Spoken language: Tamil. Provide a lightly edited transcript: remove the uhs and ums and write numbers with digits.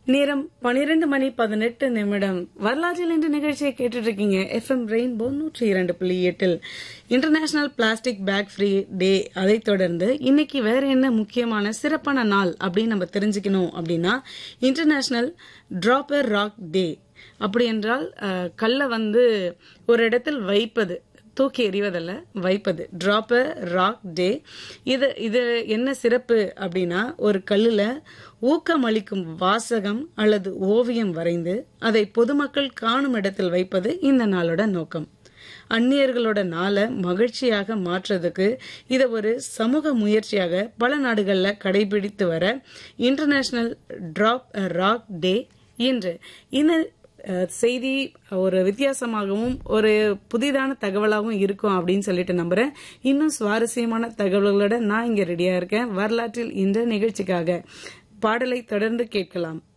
நேரம் 12:18 வரலாற்றில் இன்று நிகழ்ச்சியை கேட்டுட்டு இருக்கீங்க. FM rainbow 102.8 international plastic bag free டே. அதை தொடர்ந்து இன்னைக்கு வேற என்ன முக்கியமான சிறப்பான நாள் அப்படின்னு நம்ம தெரிஞ்சுக்கணும் அப்படின்னா இன்டர்நேஷனல் டிராப்பர் ராக் டே. அப்படி என்றால் கல்லை ஒரு இடத்தில் வைப்பது, தூக்கி எறிவதல்ல, வைப்பது. டிராப்பர் ராக் டே. இது என்ன சிறப்பு அப்படின்னா, ஒரு கல்லுல ஊக்கமளிக்கும் வாசகம் அல்லது ஓவியம் வரைந்து அதை பொதுமக்கள் காணும் இடத்தில் வைப்பது இந்த நாளோட நோக்கம். அந்நியர்களோட நாளை மகிழ்ச்சியாக மாற்றுறதுக்கு இதை ஒரு சமூக முயற்சியாக பல நாடுகள்ல கடைபிடித்து வர இன்டர்நேஷனல் டிராப் ராக் டே இன்று. இந்த செய்தி ஒரு வித்தியாசமாகவும் ஒரு புதிதான தகவலாகவும் இருக்கும் அப்படின்னு சொல்லிட்டு நம்புறேன். இன்னும் சுவாரஸ்யமான தகவல்களோட நான் இங்க ரெடியா இருக்கேன். வரலாற்றில் இந்த நிகழ்ச்சிக்காக பாடலை தொடர்ந்து கேட்கலாம்.